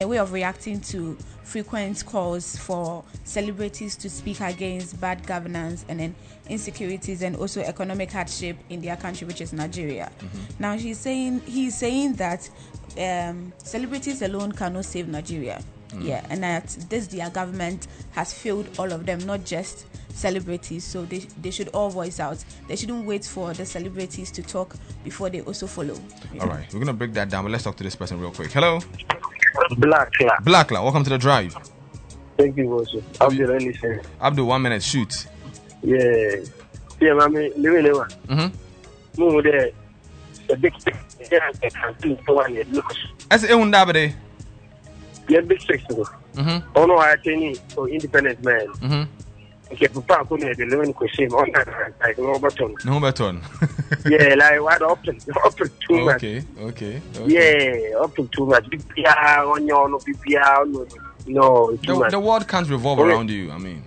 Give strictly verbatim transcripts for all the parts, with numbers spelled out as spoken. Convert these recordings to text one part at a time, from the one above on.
a way of reacting to frequent calls for celebrities to speak against bad governance and then insecurities and also economic hardship in their country, which is Nigeria. Mm-hmm. Now she's saying he's saying that um, celebrities alone cannot save Nigeria. Mm. Yeah, and that this their government has failed all of them, not just celebrities. So they they should all voice out. They shouldn't wait for the celebrities to talk before they also follow. Yeah. All right, we're gonna break that down, but let's talk to this person real quick. Hello, Blackla. Blackla, welcome to the drive. Thank you, also. Abdul, listen. Abdul, one minute, shoot. Yeah, yeah, mommy, living in one. Mm-hmm. No, there, the big thing. Yeah, I can't do one yet. Look, as a young dabby. Yeah, big six. Mm-hmm. Oh no, I tell you, for independent man. Mm-hmm. Okay, Papa, come here. The living question on that, like no button. No button. Yeah, like what open, open too much. Okay, okay. Yeah, open too much. B P R on your no B P R no. No, the, the world can't revolve okay. around you. I mean,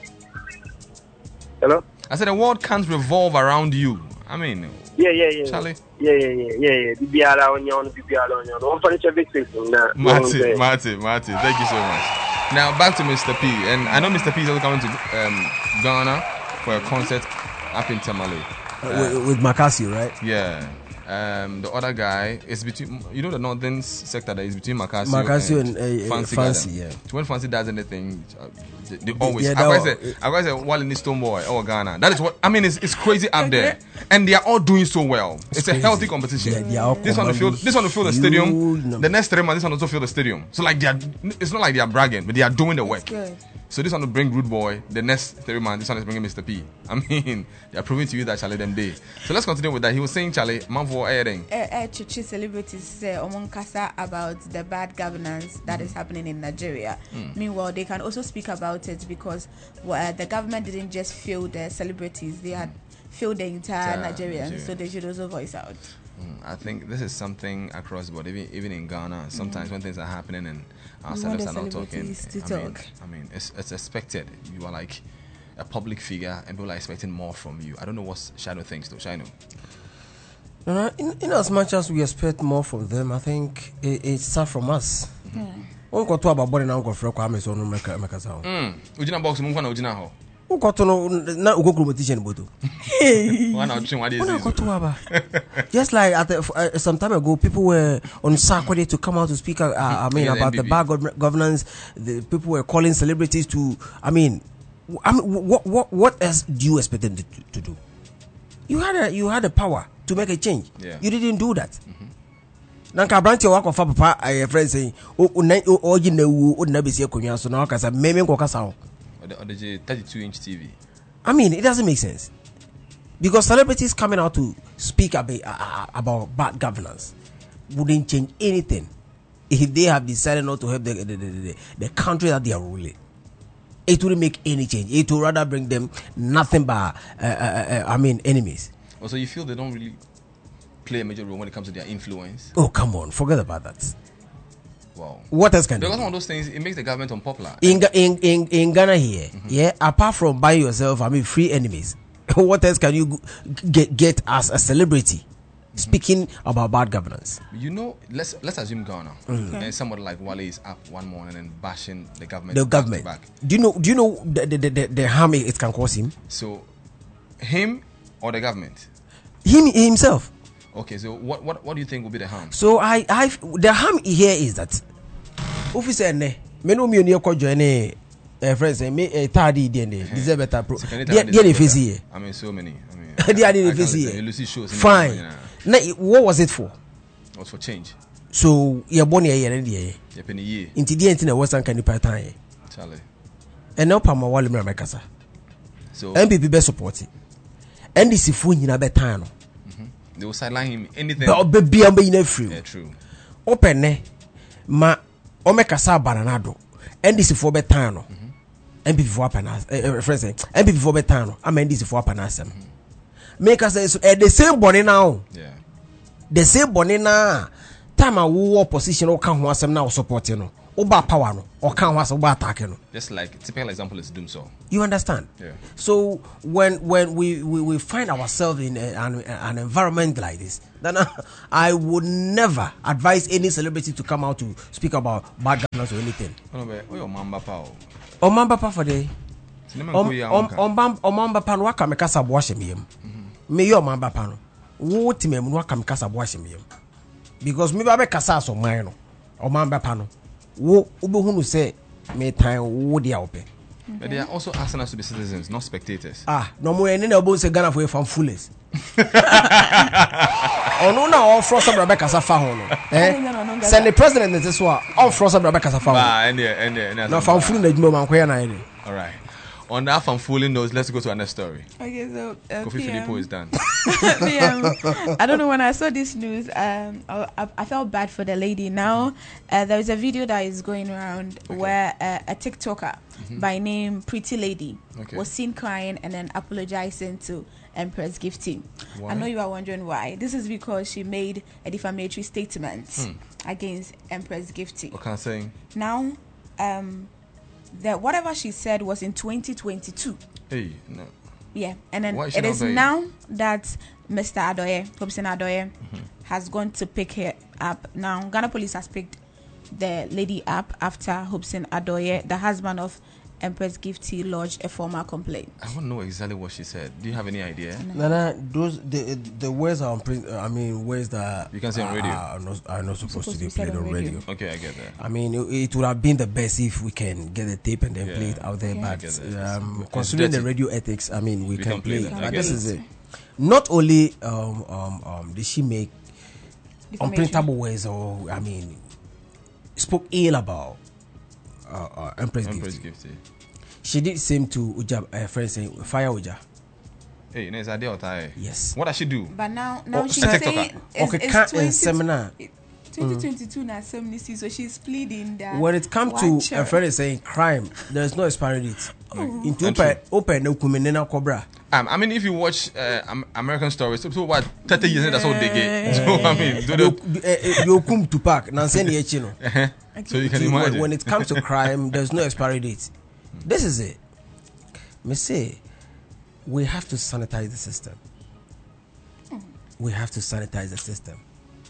hello. I said the world can't revolve around you. I mean, yeah, yeah, yeah, Charlie. Yeah, yeah, yeah, yeah, yeah. B B R on your, B B R on your. Don't furniture big thing. Martin, Martin, Martin. Thank you so much. Now back to Mister P, and I know Mister P is also coming to um, Ghana for a concert up in Tamale uh, with, with Makasi, right? Yeah. Um, the other guy is between, you know, the northern sector that is between Makasio, Makasio and, and uh, Fancy. Fancy, yeah. So when Fancy does anything, uh, they, they always. Yeah, I say, I say, while in the Stoneboy or Ghana, that is what I mean. It's, it's crazy up there, and they are all doing so well. It's, it's a healthy competition. Yeah, this one to fill, this one to fill the stadium. No. The next three months, this one also fill the stadium. So like they are, it's not like they are bragging, but they are doing the work. So this one to bring Rude Boy. The next three months, this one is bringing Mister P. I mean, they are proving to you that Charlie them day. So let's continue with that. He was saying, Charlie, man for airing. Chichi celebrities say among Kasa about the bad governance that mm. is happening in Nigeria. Mm. Meanwhile, they can also speak about it because well, the government didn't just fail the celebrities; they had failed the entire uh, Nigerians. Nigeria. So they should also voice out. Mm. I think this is something across the board, even even in Ghana. Sometimes mm. when things are happening and our celebs are not talking, to I, talk. Mean, I mean, it's it's expected. You are like a public figure, and people are expecting more from you. I don't know what Shadow thinks, though. Shadow. Uh, in, in as much as we expect more from them, I think it, it starts from us. Who got to about body now? Go for a comment on make make us out. Hmm. Ujina box move na ujina ho. Who got to know na ugo competition bodo? One out what is this? Just like at the, uh, some time ago, people were on Saturday to come out to speak. Uh, I mean about the bad governance. The people were calling celebrities to. I mean, I mean, what what what else do you expect them to, to do? You had a you had the power to make a change. Yeah. You didn't do that. Nanka branch your work of papa a friend saying, oh, oh, oh, you know, would never see a conya, so now because I'm maybe Kokasao. Or the thirty-two inch T V. I mean, it doesn't make sense. Because celebrities coming out to speak about, uh, about bad governance wouldn't change anything if they have decided not to help the, the, the, the, the country that they are ruling. It wouldn't make any change. It would rather bring them nothing but, uh, uh, uh, I mean, enemies. Also, you feel they don't really play a major role when it comes to their influence? Oh, come on. Forget about that. Wow. What else can because do? one of those things, it makes the government unpopular. In, in, in, in Ghana here, mm-hmm. yeah, apart from buying yourself, I mean, free enemies, what else can you get, get as a celebrity? Speaking about bad governance, you know, let's let's assume Ghana, mm. and somebody like Wale is up one morning and bashing the government. The back government. To back. Do you know? Do you know the the, the, the harm it can cause him? So, him or the government? Him himself. Okay, so what what what do you think will be the harm? So I I the harm here is that officer ne me no me oni ko join eh friends me eh tardy dey dey deserve better pro. Dey dey face here. I mean so many. I mean. Dey dey face here. Fine. Now, what was it for? It was for change. So, you're born here and here. You're penny year. Into the end, Western can you time. Charlie. And now, Pama Wally Mercasa. So, M B P best support it. And this is food in a better. They will sideline him anything. But baby, I'm being a free. Yeah, true. Open, eh? Ma Omekasa Baranado. And this is for better. M B P for Panas. Friends, M B P for better. I mean, this is for Panasam. Make us say the same body now. Yeah. The same body now. Time a war position or come once now support you know. Oba power no or can was oba attack no. Just like typical example is Doomso. You understand? Yeah. So when when we, we, we find ourselves in a, an, an environment like this, then I, I would never advise any celebrity to come out to speak about bad governance or anything. Oh, no, your mamba power. O mamba pa for the Omamba pan waka me kasa boashe miyem. Me yo mamba pano. Wo ti me mu waka me kasa boashe miyem. Because me ba be kasa so man no. Omamba pano. Wo ubehunu say me time wo dia ope. But they are also asking us to be citizens, not spectators. Ah, no mo ene na obo say Ghana for fan foolish. Ono na all frost Rebecca kasa fa ho no. Eh? Send the president this one. All frost Rebecca kasa fa ho. Ah, and and and no fan fool na djuma man ko ya na ide. All right. On that fanfooling notes, let's go to another story. Okay, so uh, Kofi Filippo is done. P M, I don't know, when I saw this news, um, I, I felt bad for the lady. Now, uh, there is a video that is going around okay. where uh, a TikToker mm-hmm. by name Pretty Lady okay. was seen crying and then apologizing to Empress Gifty. Why? I know you are wondering why. This is because she made a defamatory statement hmm. against Empress Gifty. What can I say? Now, um... that whatever she said was in twenty twenty-two. Hey, no. Yeah, and then it is now that Mister Adoye, Hobson Adoye, mm-hmm. has gone to pick her up. Now, Ghana Police has picked the lady up after Hobson Adoye, the husband of Empress Gifty, lodged a formal complaint. I want to know exactly what she said. Do you have any idea? No, no, those the the words are on print. Uh, I mean, words that you can say on radio are not, are not supposed, supposed to be played on radio. radio. Okay, I get that. I mean, it, it would have been the best if we can get the tape and then yeah. play it out there. Okay. But um, considering the radio ethics, I mean, we, we can, can play it. it. But this it. is it. Not only um, um, um, did she make unprintable words, or I mean, spoke ill about uh, uh, Empress, Empress Gifty. Gifty. She did same to Uja, uh, friend saying fire Uja. Hey, Nez Ade Otaye. Yes. What does she do? But now, now oh, she's saying it's, okay, it's twenty, seminar. twenty twenty-two now, so she's pleading that. When it comes to a friend saying crime, there is no expiry date. Oh. Into open, open no kumenena cobra. Um, I mean, if you watch uh, um, American Stories, so what thirty years that's all they get. So I mean, do the you come to park now send the chino. So you can imagine when it comes to crime, there's no expiry date. This is it. Me say, we have to sanitize the system. We have to sanitize the system.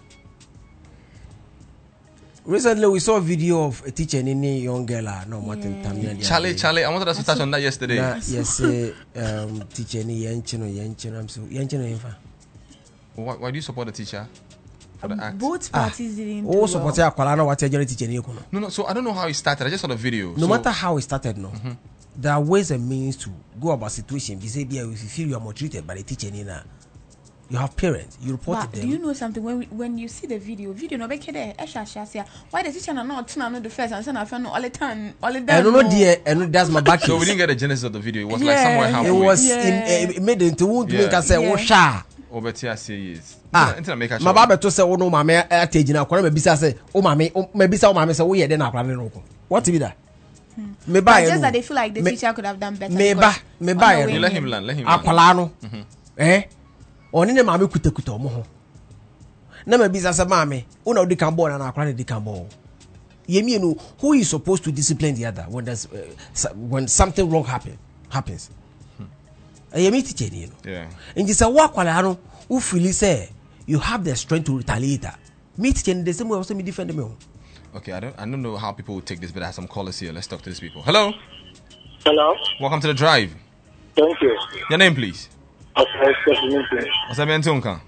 Recently, we saw a video of a teacher in a young girl. No, Martin Tamiya. Charlie, Charlie, I wanted us to touch on that yesterday. Nah, yes, uh, um, teacher ni Yanchino, Yanchino. I'm so Yanchino. Why, why do you support the teacher? For the act? Both parties ah. didn't. Oh, support your Kwalana. What teacher teacher ni kono? No, no. So I don't know how it started. I just saw the video. No so, matter how it started, no. Mm-hmm. There are ways and means to go about situation. If you say, if you feel you are maltreated by the teacher, Nina, you have parents, you report but to them. Do you know something? When we, when you see the video, video no be kede esha shasia. Why the teacher not turn on the first and send a all the time, all the time. I don't know, dear, and that's my back. So we didn't get the genesis of the video. It was yeah. like somewhere halfway. It was yeah. in uh, made into one to make us say, "Oh, sha." Obetia say yes. Ah, my baba to say, "Oh no, mama, I tell you now." Kwa me bisa say, "Oh mama, me bisa, oh mama say, oh yeah, then I plan no." What to be that? Hmm. Me buy just that they feel like the me, teacher could have done better. Me buy, me buy. Let him learn. Let him learn. Akwala no, eh? Oni ne mama kuta kuta omo ho. Na me bisa say, "Mama, una odi kan ball na akwala di kan ball." Yemi no, who is supposed to discipline the other when there's uh, when something wrong happen happens? Yemi teacher ni no. Yeah. And just say wa akwala no, who feel say you have the strength to retaliate. Me teacher the same way also me defend me. Okay, I don't I don't know how people would take this, but I have some callers here. Let's talk to these people. Hello? Hello? Welcome to the drive. Thank you. Your name, please? Okay, what's up, Antonka?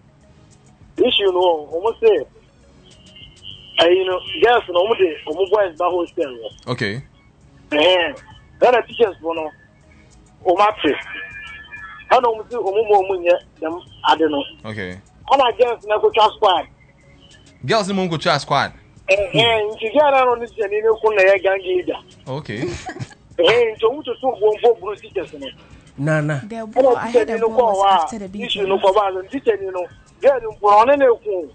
Issue no, almost say, I you know, yes, no, almost say, almost boys back hostel. Okay. Eh, then the teachers wanna, oh my face. I don't know, almost more money them. I don't know. Okay. And I guess na go trust squad. Girls in Mungo Trust Squad. Eh, eh, you get on this and you know, gang leader. Okay. Eh, so to so go for Bruce teachers. Nah, nah. The ball, I had a ball was after the beat. You know, for one teacher, you know, get him for on any cool.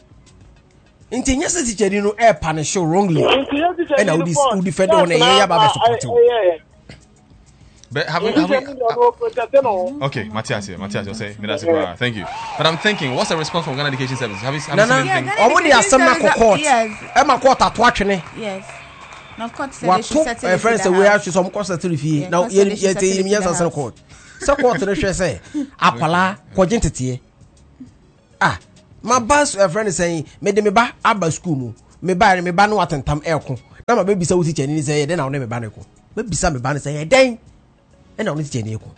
Inti nyasa teacher you know air punish show wrongly. And I would defend on a year about support. But have we, have we, uh, okay, Matthias here. Matthias, you'll say. Yeah. Thank you. But I'm thinking, what's the response from Ghana Education Service? Have you, have no, you no, seen anything? Yeah, already have some court. Yes. Emma court at watching it. Yes. Now court said they should settle a it friend in say the we house. have some court settle fee. Yeah, Now court you said they should you settle it in you the yes house. court. So court the share say akwala kwagentete. Ah, my boss a friend is saying me de me ba aba school mu. Me ba me ba no atentam elko. Na ma baby say wo teacher ni say den na wo me ba ne ko. Me bisa me ba ne say den. E na wo teacher ni ko.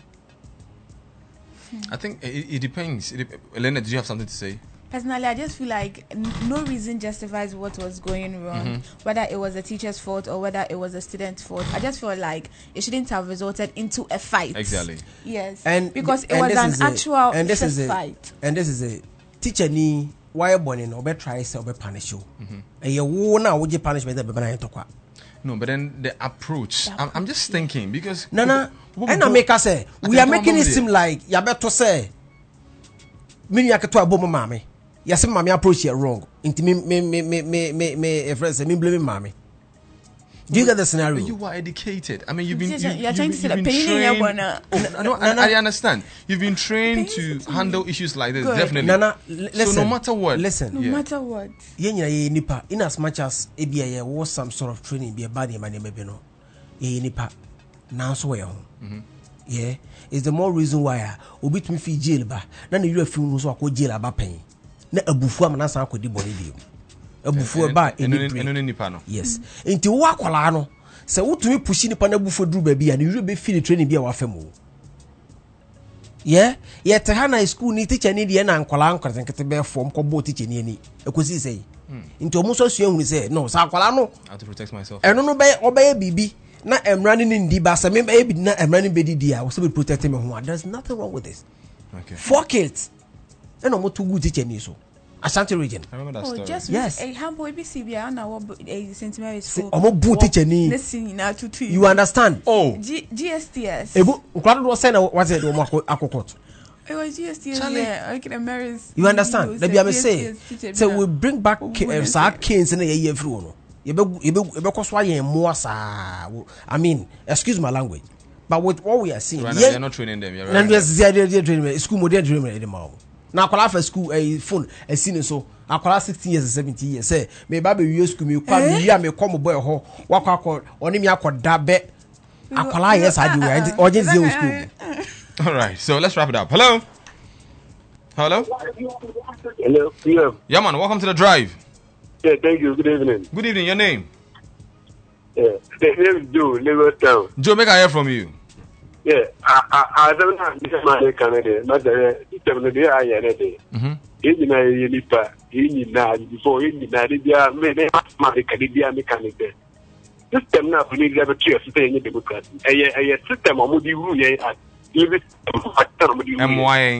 I think it, it depends. It, Elena, did you have something to say? Personally, I just feel like n- no reason justifies what was going wrong, Mm-hmm. whether it was the teacher's fault or whether it was the student's fault. I just feel like it shouldn't have resulted into a fight. Exactly. Yes. And because it and was this an is a- actual and this fist is a, fight. And this is a teacher ni why born in obe try say obe punish you. Mm-hmm. And you wo na wo je punishment that be na to kwa. No, but then the approach. I'm, I'm just thinking because Nana, Who- and who- I make us say I we can are come making it over seem there. like ya beto say me ya keto abo mama. Yes, mommy approach here wrong. Into me me me me me me me a friend say me blame mommy. Do you get the scenario? But you are educated. I mean, you've been. You're You, you're trying to you've say that been pain in your trained. corner. Oh, no, I, I understand. You've been trained to handle issues like this. Good. Definitely. Nana, l- listen. So no matter what. Listen. No Yeah. matter what. Yenya ye nipa in as much as e bia ye was some sort of training be a bad man maybe no ye nipa now so we home yeah is the more reason why a obi tumi fi jail ba na ne yura fi no so akọ jail aba pen na abufu am na san akọ di body bi abufu ba Eno eni eno pre nipa no. yes enti wo akwala no se wotumi pushi nipa na abufu duru ba bi a ne yura be fi the training bi a wa fam o yeah yeah te hana school ni teacher ni de na nkwala nkwala nkete be form ko bo teacher ni ani ekosi sei nti omo so sua hunu sei no sa akwala no I have to protect myself. eno no be obeye bibi na emra ni ndi ba se me be bi na emra ni be di a wo so be protect me ho there's nothing wrong with this Okay. four kids eno mo to good teacher ni so Ashanti region I remember that Oh, story. just Yes. a humble A B C B. I know what a Saint Mary's school. omo bu teacher ni Listen now to two. you understand Oh, G- GSTS. ebu nkwado do say na what say do mo akokot It was G S T S. Charlie. Yeah, okay, the Mary's. you understand videos, that be am uh, say G S T S so teacher, we bring back Oh, ki- eh, women sa say. kins na ye ye free no ye be ye be ye be koso ayen mo sa I mean excuse my language but with what we are seeing right now, yeah, you're not training them. You're na right. ndwe zia de de training school mo de training de ma na akwala fa school eh phone eh sine so akwala sixteen years seventeen years say me ba be wi school me kwa me wi me kom boy ho wakwa akọ oni me akoda be akwala yes adi we and oje zia school All right. So let's wrap it up. Hello. Hello. Hello, P M. Yeah, man. Welcome to the drive. Yeah, thank you. Good evening. Good evening. Your name? Yeah, the name is Joe, Lagos Town. Joe. Make I hear from you. Yeah, I I I don't know this is my Canada. Not the system that they are here today. Mm-hmm. He na yeli pa, he na before he na dia me me ma de Canada mechanic. System na for need to cheer system in democracy. Eh eh system omo di rule ye at. Even factor omo di rule. M Y.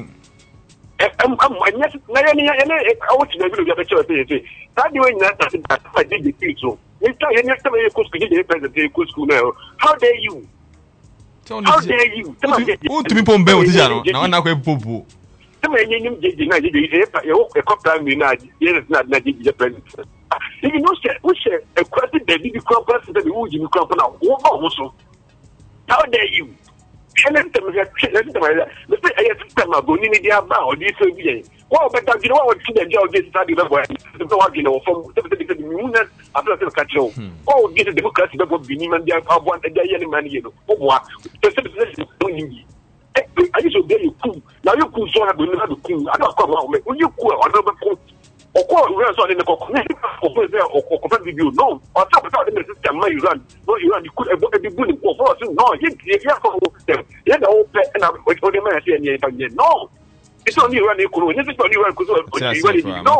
am am anya na ya ni ya na I want to know you be cheer say. That the way na that I did the thing so. You tell you next time you go school you present you go school now. How dare you? How dare you? Who to me pon be with teacher no? Na wana kwa popo. Some of you did not did a couple of minutes. Yes, not not the president. If you know, we share a question that you become president, who you become now. Also, how dare you? And then the say I have system of going in the about or this way. Well, but you know what? The job is study the way. The one you know from the moon after the control. Oh, get a democracy that would be Niman, the one a day man, you know. Oh, what? The I used to be you cool. Now you cool so have never cool. I don't come out. When you cool or never cool. Or call you run in the community or confront video. No, or top of the system you run. No, you run. You could have been good for us. No, you have you the old pet and I'm with the man saying, no. It's only running cool. It's only running cool. No.